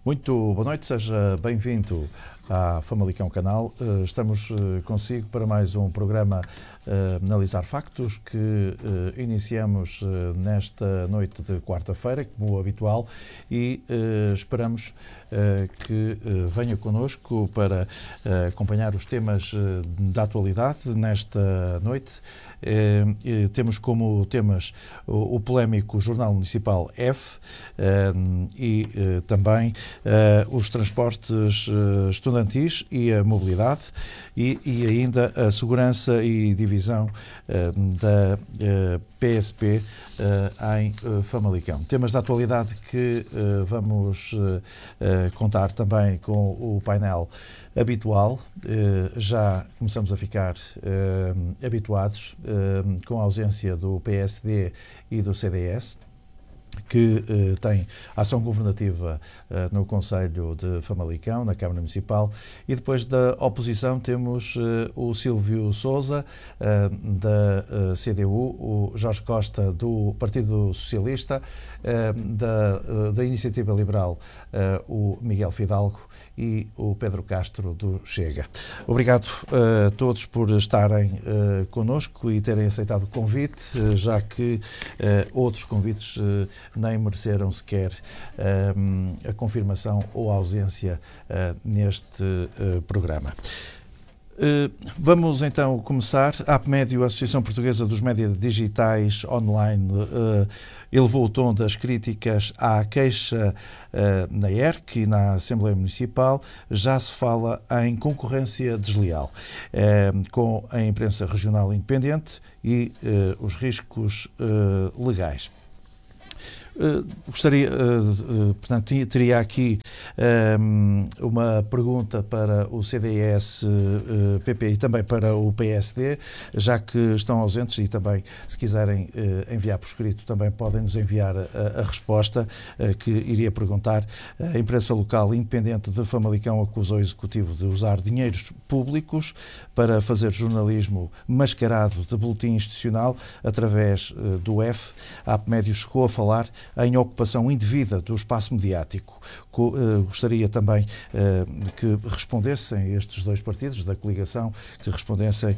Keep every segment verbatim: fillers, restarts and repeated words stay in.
Muito boa noite, seja bem-vindo à Famalicão Canal. Estamos consigo para mais um programa Analisar Factos que iniciamos nesta noite de quarta-feira, como habitual, e esperamos que venha connosco para acompanhar os temas da atualidade nesta noite. Temos como temas o polémico Jornal Municipal F e também os transportes estudantis e a mobilidade e, e ainda a segurança e divisão da P S P em Famalicão. Temas de atualidade que vamos contar também com o painel habitual. Já começamos a ficar habituados com a ausência do P S D e do C D S, que eh, tem ação governativa eh, no Conselho de Famalicão, na Câmara Municipal, e depois da oposição temos eh, o Silvio Sousa, eh, da eh, C D U, o Jorge Costa, do Partido Socialista, eh, da, eh, da Iniciativa Liberal, eh, o Miguel Fidalgo, e o Pedro Castro, do Chega. Obrigado uh, a todos por estarem uh, connosco e terem aceitado o convite, uh, já que uh, outros convites uh, nem mereceram sequer uh, a confirmação ou a ausência uh, neste uh, programa. Uh, vamos então começar. A APMédio, a Associação Portuguesa dos Médias Digitais Online, uh, elevou o tom das críticas à queixa uh, na E R C e na Assembleia Municipal. Já se fala em concorrência desleal uh, com a imprensa regional independente e uh, os riscos uh, legais. Uh, gostaria, uh, uh, portanto, teria aqui um, uma pergunta para o C D S, uh, P P e também para o P S D, já que estão ausentes e também, se quiserem uh, enviar por escrito, também podem nos enviar a, a resposta uh, que iria perguntar. A imprensa local independente de Famalicão acusou o Executivo de usar dinheiros públicos para fazer jornalismo mascarado de boletim institucional através uh, do F. A APMédio chegou a falar em ocupação indevida do espaço mediático. Gostaria também que respondessem estes dois partidos da coligação, que respondessem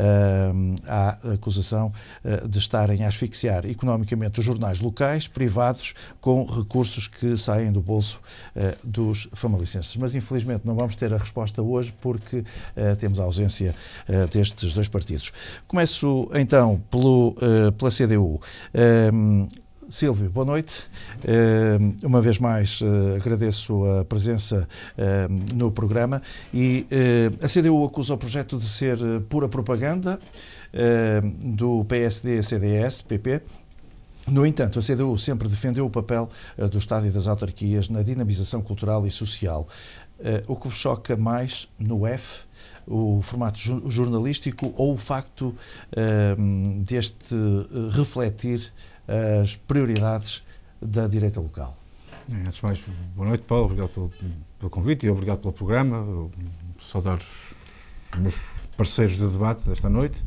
à acusação de estarem a asfixiar economicamente os jornais locais, privados, com recursos que saem do bolso dos famalicenses. Mas, infelizmente, não vamos ter a resposta hoje porque temos a ausência destes dois partidos. Começo, então, pelo, pela C D U. Silvio, boa noite. Uh, uma vez mais uh, agradeço a presença uh, no programa e uh, a C D U acusa o projeto de ser uh, pura propaganda uh, do P S D, C D S, P P. No entanto, a C D U sempre defendeu o papel uh, do Estado e das autarquias na dinamização cultural e social. Uh, o que vos choca mais no F, o formato jornalístico ou o facto uh, deste uh, refletir as prioridades da direita local? Antes de mais, boa noite, Paulo, obrigado pelo, pelo convite e obrigado pelo programa. Eu saudar os meus parceiros de debate desta noite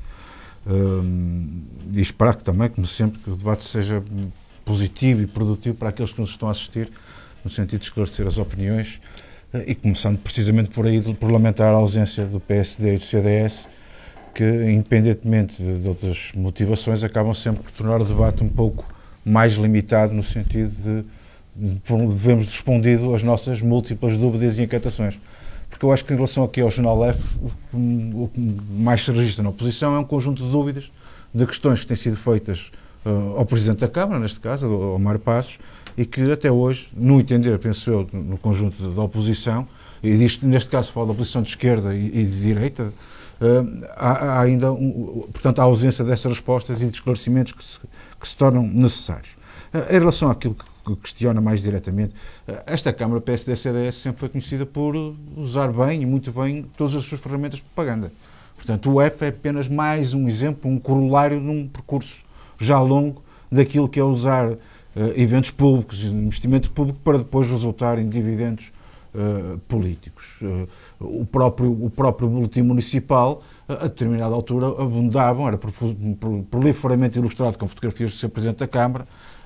um, e esperar que também, como sempre, que o debate seja positivo e produtivo para aqueles que nos estão a assistir, no sentido de esclarecer as opiniões e começando precisamente por aí, por lamentar a ausência do P S D e do C D S, que, independentemente de, de outras motivações, acabam sempre por tornar o debate um pouco mais limitado, no sentido de, de devemos respondido às nossas múltiplas dúvidas e inquietações. Porque eu acho que, em relação aqui ao Jornal F, o, o que mais se registra na oposição é um conjunto de dúvidas, de questões que têm sido feitas uh, ao Presidente da Câmara, neste caso, ao Mário Passos, e que até hoje, no entender, penso eu, no conjunto da oposição, e disto, neste caso falo da oposição de esquerda e, e de direita, Uh, há, há ainda, um, portanto, a ausência dessas respostas e de esclarecimentos que se, que se tornam necessários. Uh, em relação àquilo que, que questiona mais diretamente, uh, esta Câmara P S D C D S sempre foi conhecida por usar bem e muito bem todas as suas ferramentas de propaganda. Portanto, o F é apenas mais um exemplo, um corolário de um percurso já longo daquilo que é usar uh, eventos públicos, investimento público, para depois resultar em dividendos Uh, políticos. Uh, o, próprio, o próprio boletim municipal, uh, a determinada altura, abundavam, era proliferamente ilustrado com fotografias do senhor Presidente da Câmara,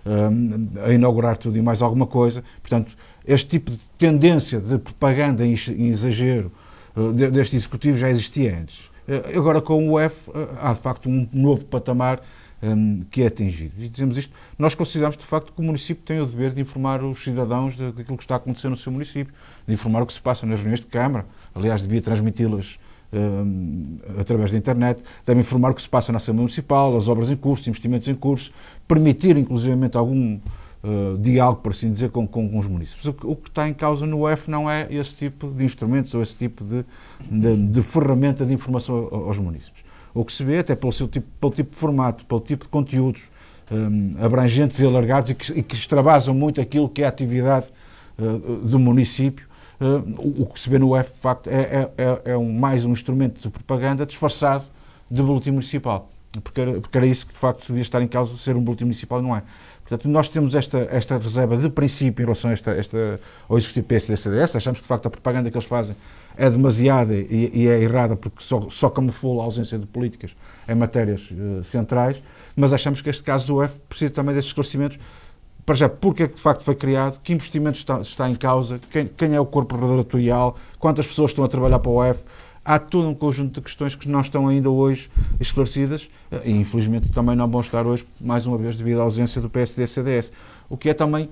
uh, a inaugurar tudo e mais alguma coisa. Portanto, este tipo de tendência de propaganda em exagero uh, deste executivo já existia antes. Uh, agora, com o U E F, uh, há de facto um novo patamar um, que é atingido. E dizemos isto, nós consideramos de facto que o município tem o dever de informar os cidadãos daquilo que está a acontecer no seu município, de informar o que se passa nas reuniões de Câmara. Aliás, devia transmiti-las um, através da internet, deve informar o que se passa na Assembleia Municipal, as obras em curso, investimentos em curso, permitir inclusivamente algum uh, diálogo, por assim dizer, com, com, com os municípios. O que, o que está em causa no U E F não é esse tipo de instrumentos ou esse tipo de, de, de ferramenta de informação aos municípios. O que se vê, até pelo, seu tipo, pelo tipo de formato, pelo tipo de conteúdos um, abrangentes e alargados e que, e que extravasam muito aquilo que é a atividade uh, do município, uh, o, o que se vê no U E F, de facto, é, é, é um, mais um instrumento de propaganda disfarçado de boletim municipal. Porque era, porque era isso que, de facto, devia estar em causa, ser um boletim municipal e não é. Portanto, nós temos esta, esta reserva de princípio em relação a esta, esta, ao Executivo P S D C D S. Achamos que, de facto, a propaganda que eles fazem é demasiada e, e é errada porque só, só camufla a ausência de políticas em matérias uh, centrais, mas achamos que este caso do U E F precisa também destes esclarecimentos. Para já, porque é que de facto foi criado, que investimento está, está em causa, quem, quem é o corpo redatoral, quantas pessoas estão a trabalhar para o U E F. Há todo um conjunto de questões que não estão ainda hoje esclarecidas e, infelizmente, também não vão estar hoje, mais uma vez, devido à ausência do P S D C D S. O que é também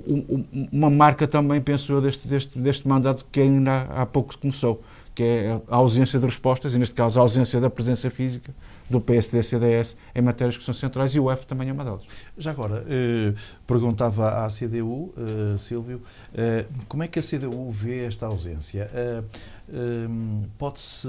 uma marca, também, penso eu, deste, deste, deste mandato que ainda há pouco começou, que é a ausência de respostas, e neste caso a ausência da presença física do P S D C D S em matérias que são centrais, e o U E F também é uma delas. Já agora, eh, perguntava à C D U, eh, Sílvio, eh, como é que a C D U vê esta ausência? Eh, eh, pode-se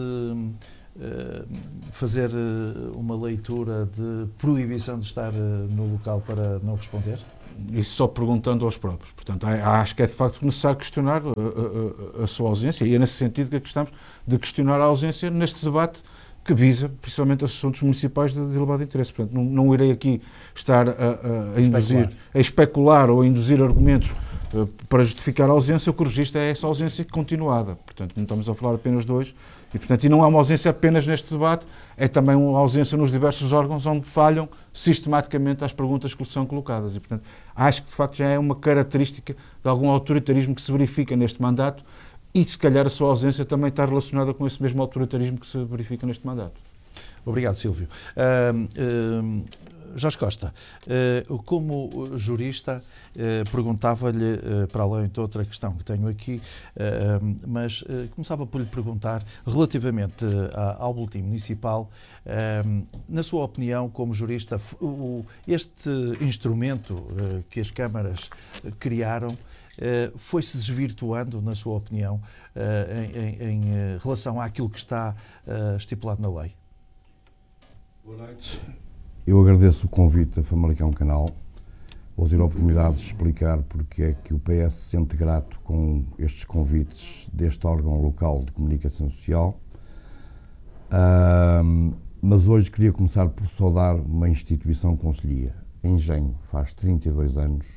eh, fazer uma leitura de proibição de estar no local para não responder? Isso só perguntando aos próprios. Portanto, acho que é de facto necessário questionar a, a, a sua ausência, e é nesse sentido que estamos de questionar a ausência neste debate que visa principalmente assuntos municipais de, de elevado interesse. Portanto, não, não irei aqui estar a, a, a induzir, a especular ou a induzir argumentos uh, para justificar a ausência. O que registra é essa ausência continuada. Portanto, não estamos a falar apenas de hoje. E, portanto, e não é uma ausência apenas neste debate, é também uma ausência nos diversos órgãos onde falham sistematicamente as perguntas que lhe são colocadas. E, portanto, acho que, de facto, já é uma característica de algum autoritarismo que se verifica neste mandato, e, se calhar, a sua ausência também está relacionada com esse mesmo autoritarismo que se verifica neste mandato. Obrigado, Sílvio. Uh, uh, Jorge Costa, uh, como jurista, uh, perguntava-lhe, uh, para além de outra questão que tenho aqui, uh, mas uh, começava por lhe perguntar, relativamente uh, ao boletim municipal, uh, na sua opinião, como jurista, o, este instrumento uh, que as câmaras criaram, Uh, foi-se desvirtuando, na sua opinião, uh, em, em, em uh, relação àquilo que está uh, estipulado na lei? Boa noite. Eu agradeço o convite a Famalicão Canal. Vou ter a oportunidade de explicar porque é que o P S se sente grato com estes convites deste órgão local de comunicação social. Uh, mas hoje queria começar por saudar uma instituição concelhia. Engenho, faz trinta e dois anos.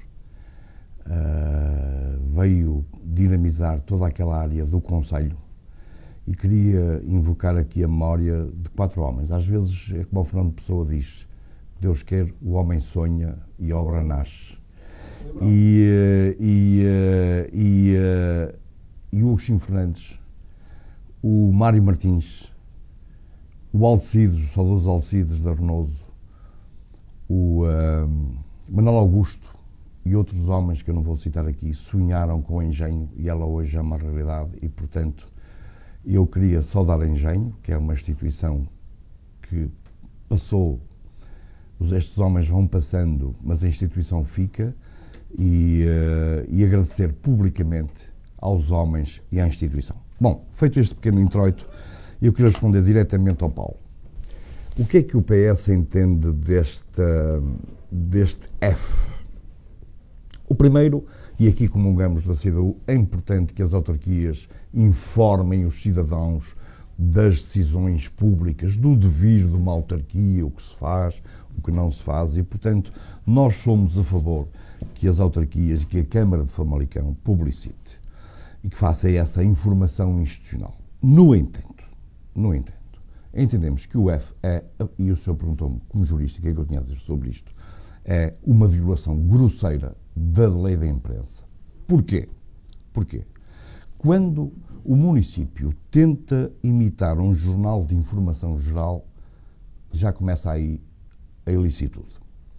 Uh, veio dinamizar toda aquela área do Conselho, e queria invocar aqui a memória de quatro homens. Às vezes é como o Fernando Pessoa diz: Deus quer, o homem sonha e a obra nasce. E, uh, e, uh, e, uh, e o Hugo Chim Fernandes, o Mário Martins, o Alcides, o saudoso Alcides da Arnoso, o uh, Manuel Augusto e outros homens que eu não vou citar aqui, sonharam com o Engenho, e ela hoje é uma realidade. E, portanto, eu queria saudar a Engenho, que é uma instituição que passou, estes homens vão passando, mas a instituição fica, e, uh, e agradecer publicamente aos homens e à instituição. Bom, feito este pequeno introito, eu queria responder diretamente ao Paulo. O que é que o P S entende deste, deste F? O primeiro, e aqui comungamos da C D U, é importante que as autarquias informem os cidadãos das decisões públicas, do devir de uma autarquia, o que se faz, o que não se faz, e, portanto, nós somos a favor que as autarquias, que a Câmara de Famalicão publicite e que faça essa informação institucional. No entanto, no entanto, entendemos que o F é, e o senhor perguntou-me como jurista o que é que eu tinha a dizer sobre isto, é uma violação grosseira da lei da imprensa. Porquê? Porquê? Quando o município tenta imitar um jornal de informação geral, já começa aí a ilicitude.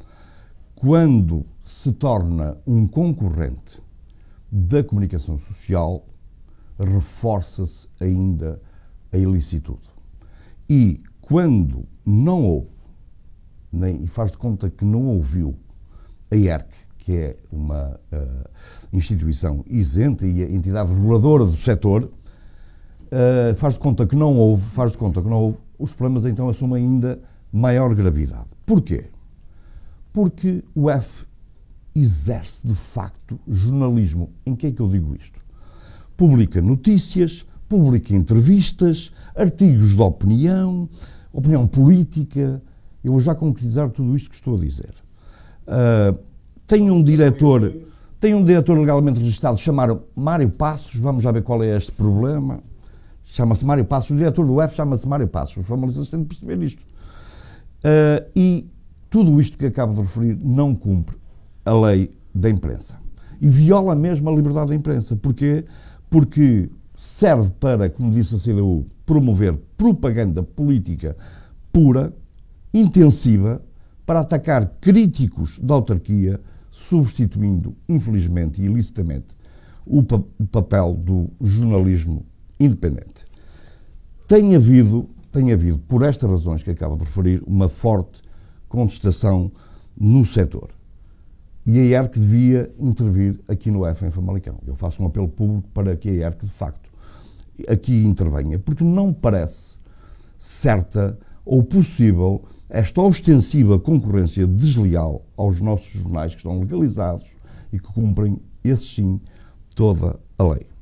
Quando se torna um concorrente da comunicação social, reforça-se ainda a ilicitude. E quando não houve, nem, e faz de conta que não ouviu a I E R C, que é uma uh, instituição isenta e a entidade reguladora do setor, uh, faz de conta que não houve, faz de conta que não houve, os problemas então assumem ainda maior gravidade. Porquê? Porque o F exerce de facto jornalismo. Em que é que eu digo isto? Publica notícias, publica entrevistas, artigos de opinião, opinião política. Eu vou já concretizar tudo isto que estou a dizer. Uh, tem um diretor, tem um diretor legalmente registrado chamado Mário Passos, vamos já ver qual é este problema. Chama-se Mário Passos, o diretor do U F chama-se Mário Passos, os formalistas têm de perceber isto. Uh, e tudo isto que acabo de referir não cumpre a lei da imprensa. E viola mesmo a liberdade da imprensa. Porquê? Porque serve para, como disse a C D U, promover propaganda política pura, intensiva, para atacar críticos da autarquia, substituindo, infelizmente e ilicitamente, o, pa- o papel do jornalismo independente. Tem havido, tem havido, por estas razões que acabo de referir, uma forte contestação no setor. E a I E R C devia intervir aqui no F em Famalicão. Eu faço um apelo público para que a I E R C, de facto, aqui intervenha, porque não parece certa ou possível esta ostensiva concorrência desleal aos nossos jornais que estão legalizados e que cumprem, esses sim, toda a lei.